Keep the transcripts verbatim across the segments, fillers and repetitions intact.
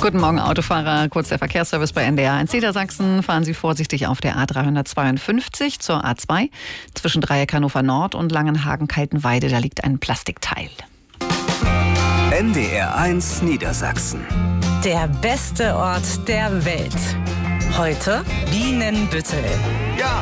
Guten Morgen, Autofahrer. Kurz der Verkehrsservice bei N D R eins Niedersachsen. Fahren Sie vorsichtig auf der A dreihundertzweiundfünfzig zur A zwei. Zwischen Dreieck Hannover Nord und Langenhagen-Kaltenweide, da liegt ein Plastikteil. N D R eins Niedersachsen. Der beste Ort der Welt. Heute Bienenbüttel. Ja,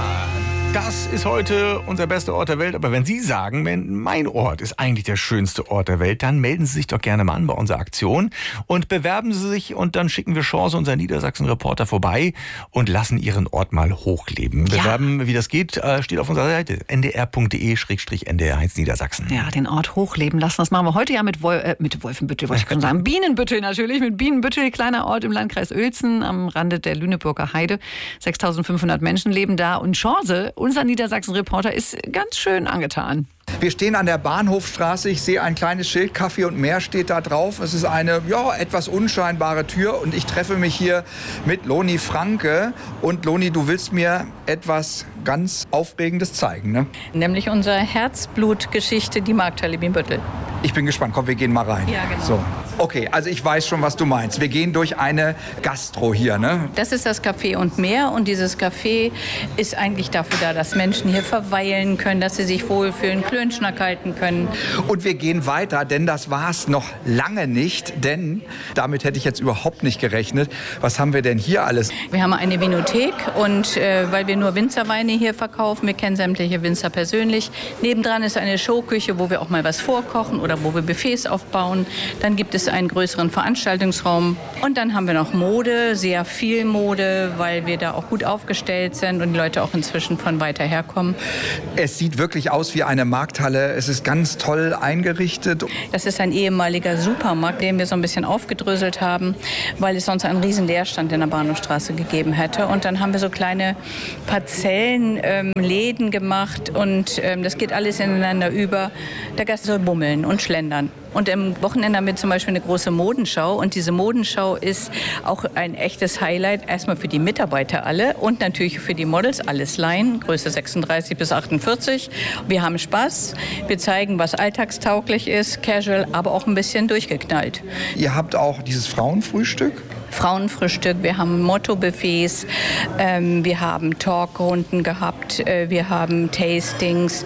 das ist heute unser bester Ort der Welt. Aber wenn Sie sagen, mein Ort ist eigentlich der schönste Ort der Welt, dann melden Sie sich doch gerne mal an bei unserer Aktion und bewerben Sie sich. Und dann schicken wir Chance, unseren Niedersachsen-Reporter, vorbei und lassen Ihren Ort mal hochleben. Ja. Bewerben, wie das geht, steht auf unserer Seite n d r punkt d e slash n d r eins Niedersachsen. Ja, den Ort hochleben lassen. Das machen wir heute ja mit, Wol äh, mit Wolfenbüttel, wollte ich schon sagen. Bienenbüttel natürlich. Mit Bienenbüttel, kleiner Ort im Landkreis Uelzen am Rande der Lüneburger Heide. sechstausendfünfhundert Menschen leben da. Und Chance, unser Niedersachsen-Reporter, ist ganz schön angetan. Wir stehen an der Bahnhofstraße. Ich sehe ein kleines Schild, Kaffee und mehr steht da drauf. Es ist eine ja, etwas unscheinbare Tür und ich treffe mich hier mit Loni Franke. Und Loni, du willst mir etwas ganz Aufregendes zeigen, ne? Nämlich unsere Herzblutgeschichte, die Markthalle Bienenbüttel. Ich bin gespannt. Komm, wir gehen mal rein. Ja, genau. So. Okay, also ich weiß schon, was du meinst. Wir gehen durch eine Gastro hier, ne? Das ist das Café und mehr. Und dieses Café ist eigentlich dafür da, dass Menschen hier verweilen können, dass sie sich wohlfühlen, Klönschnack halten können. Und wir gehen weiter, denn das war es noch lange nicht. Denn damit hätte ich jetzt überhaupt nicht gerechnet. Was haben wir denn hier alles? Wir haben eine Vinothek und äh, weil wir nur Winzerweine hier verkaufen, wir kennen sämtliche Winzer persönlich. Nebendran ist eine Showküche, wo wir auch mal was vorkochen oder wo wir Buffets aufbauen. Dann gibt es einen größeren Veranstaltungsraum. Und dann haben wir noch Mode, sehr viel Mode, weil wir da auch gut aufgestellt sind und die Leute auch inzwischen von weiter herkommen. Es sieht wirklich aus wie eine Markthalle. Es ist ganz toll eingerichtet. Das ist ein ehemaliger Supermarkt, den wir so ein bisschen aufgedröselt haben, weil es sonst einen riesen Leerstand in der Bahnhofstraße gegeben hätte. Und dann haben wir so kleine Parzellen, ähm, Läden gemacht und ähm, das geht alles ineinander über. Der Gast soll bummeln und schlendern. Und am Wochenende haben wir zum Beispiel eine große Modenschau. Und diese Modenschau ist auch ein echtes Highlight. Erstmal für die Mitarbeiter alle und natürlich für die Models. Alles Laien, Größe sechsunddreißig bis achtundvierzig. Wir haben Spaß. Wir zeigen, was alltagstauglich ist, casual, aber auch ein bisschen durchgeknallt. Ihr habt auch dieses Frauenfrühstück? Frauenfrühstück, wir haben Motto-Buffets, ähm, wir haben Talkrunden gehabt, äh, wir haben Tastings,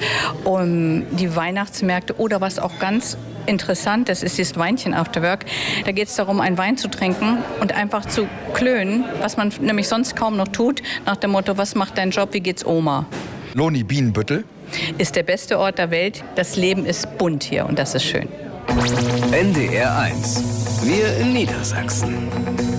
um die Weihnachtsmärkte oder was auch ganz interessant ist, ist das Weinchen After Work. Da geht es darum, einen Wein zu trinken und einfach zu klönen, was man nämlich sonst kaum noch tut, nach dem Motto, was macht dein Job, wie geht's Oma? Loni Bienenbüttel ist der beste Ort der Welt. Das Leben ist bunt hier und das ist schön. N D R eins. Wir in Niedersachsen.